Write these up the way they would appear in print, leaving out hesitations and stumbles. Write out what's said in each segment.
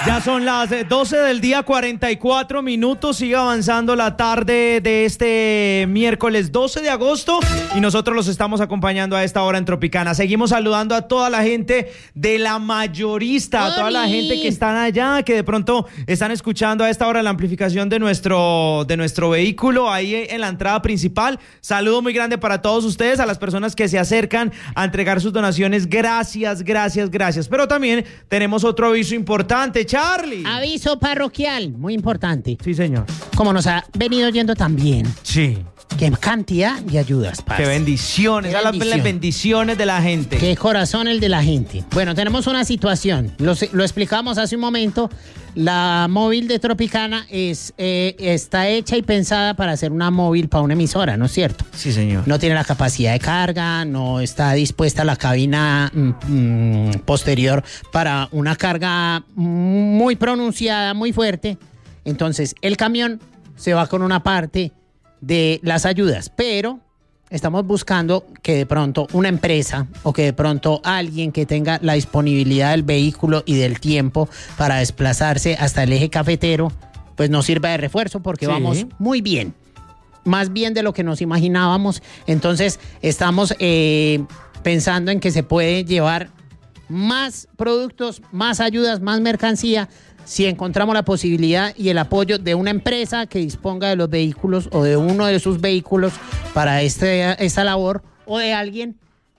Ya son las 12 del día, 44 minutos. Sigue avanzando la tarde de este miércoles 12 de agosto y nosotros los estamos acompañando a esta hora en Tropicana. Seguimos saludando a toda la gente de La Mayorista, a toda la gente que están allá, que de pronto están escuchando a esta hora la amplificación de nuestro vehículo ahí en la entrada principal. Saludo muy grande para todos ustedes, a las personas que se acercan a entregar sus donaciones. Gracias. Pero también tenemos otro aviso importante, Charlie. Aviso parroquial, muy importante. Sí, señor. Como nos ha venido yendo tan bien. Sí. Qué cantidad de ayudas, parce. Qué bendiciones, Qué a las bendiciones de la gente. Qué corazón el de la gente. Bueno, tenemos una situación, lo explicamos hace un momento. La móvil de Tropicana está hecha y pensada para ser una móvil para una emisora, ¿no es cierto? Sí, señor. No tiene la capacidad de carga, no está dispuesta la cabina posterior para una carga muy pronunciada, muy fuerte. Entonces, el camión se va con una parte de las ayudas, pero estamos buscando que de pronto una empresa o que de pronto alguien que tenga la disponibilidad del vehículo y del tiempo para desplazarse hasta el eje cafetero, pues nos sirva de refuerzo porque vamos muy bien, más bien de lo que nos imaginábamos. Entonces estamos pensando en que se puede llevar más productos, más ayudas, más mercancía, si encontramos la posibilidad y el apoyo de una empresa que disponga de los vehículos o de uno de sus vehículos para esta labor, o de alguien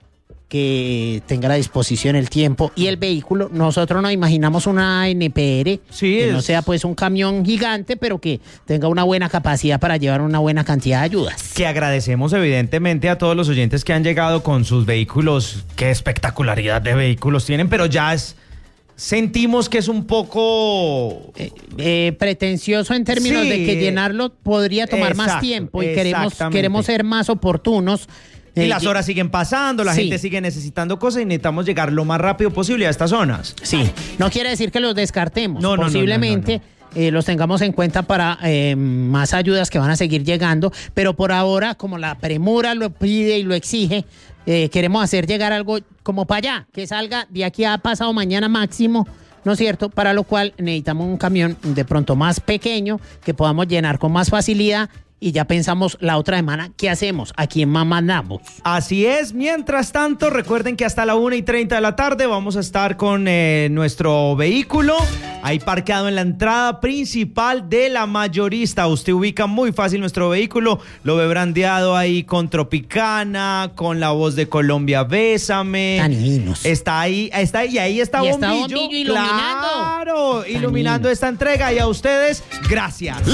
que tenga a la disposición el tiempo y el vehículo. Nosotros nos imaginamos una NPR, que no sea pues un camión gigante, pero que tenga una buena capacidad para llevar una buena cantidad de ayudas. Que agradecemos evidentemente a todos los oyentes que han llegado con sus vehículos. Qué espectacularidad de vehículos tienen, pero ya sentimos que es un poco pretencioso en términos de que llenarlo podría tomar más tiempo y queremos ser más oportunos. Y las horas siguen pasando, la gente sigue necesitando cosas y necesitamos llegar lo más rápido posible a estas zonas. Sí, no quiere decir que los descartemos. Posiblemente los tengamos en cuenta para más ayudas que van a seguir llegando, pero por ahora, como la premura lo pide y lo exige, queremos hacer llegar algo como para allá, que salga de aquí a pasado mañana máximo, ¿no es cierto? Para lo cual necesitamos un camión de pronto más pequeño que podamos llenar con más facilidad. Y ya pensamos la otra semana, ¿qué hacemos? ¿A quién más mandamos? Así es. Mientras tanto, recuerden que hasta la 1:30 de la tarde vamos a estar con nuestro vehículo ahí parqueado en la entrada principal de La Mayorista. Usted ubica muy fácil nuestro vehículo, lo ve brandeado ahí con Tropicana, con la voz de Colombia, Bésame. Taninos. Está ahí, y ahí está Bombillo. Está Bombillo iluminando. Claro, iluminando esta entrega. Y a ustedes, gracias.